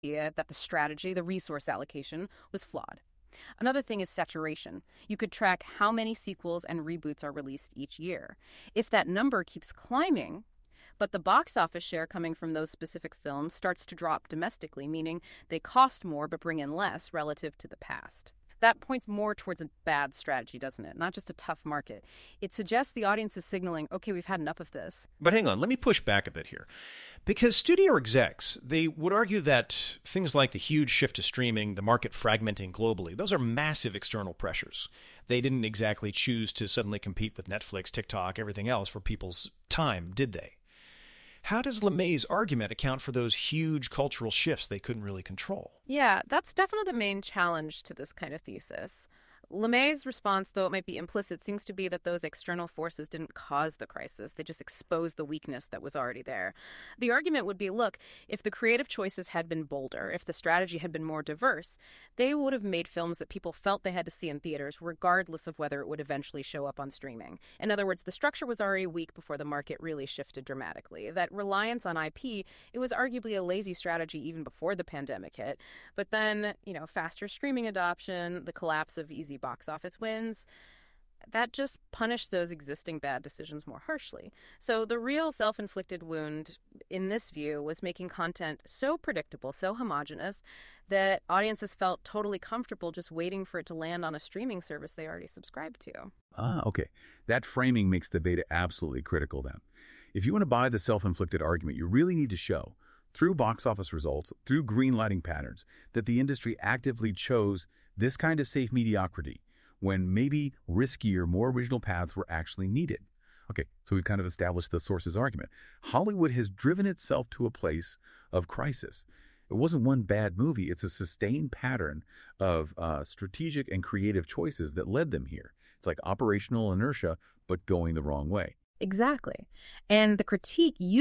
that the strategy, the resource allocation, was flawed. Another thing is saturation. You could track how many sequels and reboots are released each year. If that number keeps climbing, but the box office share coming from those specific films starts to drop domestically, meaning they cost more but bring in less relative to the past. That points more towards a bad strategy, doesn't it? Not just a tough market. It suggests the audience is signaling, okay, we've had enough of this. But hang on, let me push back a bit here. Because studio execs, they would argue that things like the huge shift to streaming, the market fragmenting globally, those are massive external pressures. They didn't exactly choose to suddenly compete with Netflix, TikTok, everything else for people's time, did they? How does LeMay's argument account for those huge cultural shifts they couldn't really control? Yeah, that's definitely the main challenge to this kind of thesis. LeMay's response, though it might be implicit, seems to be that those external forces didn't cause the crisis. They just exposed the weakness that was already there. The argument would be, look, if the creative choices had been bolder, if the strategy had been more diverse, they would have made films that people felt they had to see in theaters, regardless of whether it would eventually show up on streaming. In other words, the structure was already weak before the market really shifted dramatically. That reliance on IP, it was arguably a lazy strategy even before the pandemic hit. But then, faster streaming adoption, the collapse of easy box office wins, that just punished those existing bad decisions more harshly. So the real self-inflicted wound, in this view, was making content so predictable, so homogenous, that audiences felt totally comfortable just waiting for it to land on a streaming service they already subscribed to. Okay. That framing makes the beta absolutely critical then. If you want to buy the self-inflicted argument, you really need to show, through box office results, through greenlighting patterns, that the industry actively chose this kind of safe mediocrity when maybe riskier, more original paths were actually needed. Okay, so we've kind of established the sources argument. Hollywood has driven itself to a place of crisis. It wasn't one bad movie. It's a sustained pattern of strategic and creative choices that led them here. It's like operational inertia, but going the wrong way. Exactly. And the critique